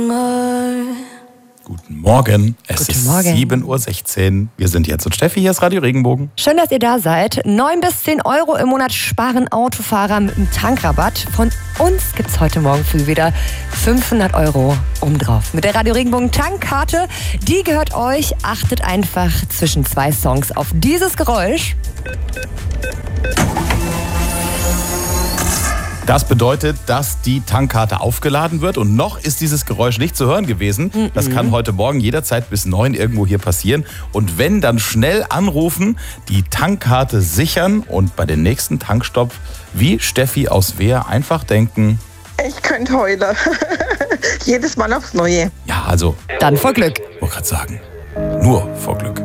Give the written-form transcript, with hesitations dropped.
Guten Morgen, es Guten ist Morgen. 7.16 Uhr. Wir sind jetzt und Steffi, hier ist Radio Regenbogen. Schön, dass ihr da seid. 9 bis 10 Euro im Monat sparen Autofahrer mit einem Tankrabatt. Von uns gibt's heute Morgen früh wieder 500 Euro obendrauf. Mit der Radio Regenbogen Tankkarte, die gehört euch. Achtet einfach zwischen 2 Songs auf dieses Geräusch. Das bedeutet, dass die Tankkarte aufgeladen wird und noch ist dieses Geräusch nicht zu hören gewesen. Das kann heute Morgen jederzeit bis 9 irgendwo hier passieren. Und wenn, dann schnell anrufen, die Tankkarte sichern und bei den nächsten Tankstopp, wie Steffi aus Wehr, einfach denken: Ich könnte heulen. Jedes Mal aufs Neue. Ja, also, Dann voll Glück. ich wollte gerade sagen, nur vor Glück.